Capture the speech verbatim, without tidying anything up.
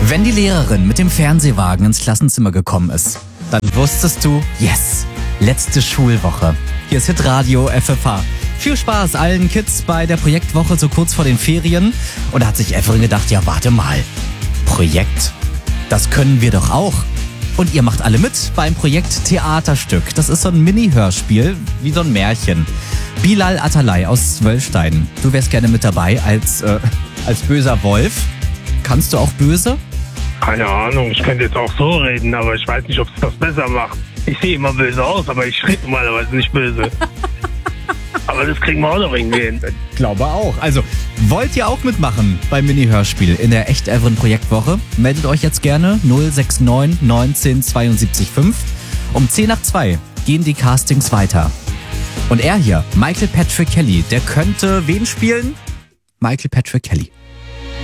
Wenn die Lehrerin mit dem Fernsehwagen ins Klassenzimmer gekommen ist, dann wusstest du, yes, letzte Schulwoche. Hier ist Hitradio F F H. Viel Spaß allen Kids bei der Projektwoche so kurz vor den Ferien. Und da hat sich Everin gedacht, ja warte mal, Projekt, das können wir doch auch. Und ihr macht alle mit beim Projekt Theaterstück. Das ist so ein Mini-Hörspiel, wie so ein Märchen. Bilal Atalay aus Wölstein, du wärst gerne mit dabei als, äh, als böser Wolf. Kannst du auch böse? Keine Ahnung, ich könnte jetzt auch so reden, aber ich weiß nicht, ob es das besser macht. Ich sehe immer böse aus, aber ich rede normalerweise nicht böse. Aber das kriegen wir auch noch irgendwie hin. Glaube auch. Also, wollt ihr auch mitmachen beim Mini-Hörspiel in der Echt Everin Projektwoche? Meldet euch jetzt gerne null sechs neun neunzehn zweiundsiebzig fünf. Um zehn nach zwei gehen die Castings weiter. Und er hier, Michael Patrick Kelly, der könnte wen spielen? Michael Patrick Kelly.